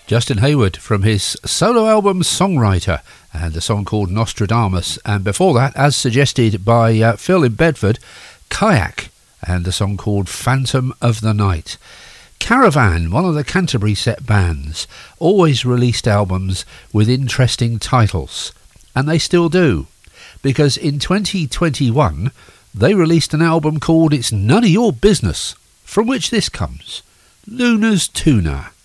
Justin Hayward from his solo album Songwriter and a song called Nostradamus, and before that, as suggested by Phil in Bedford, Kayak and a song called Phantom of the Night. Caravan, one of the Canterbury set bands, always released albums with interesting titles, and they still do, because in 2021 they released an album called It's None of Your Business, from which this comes, Luna's Tuna.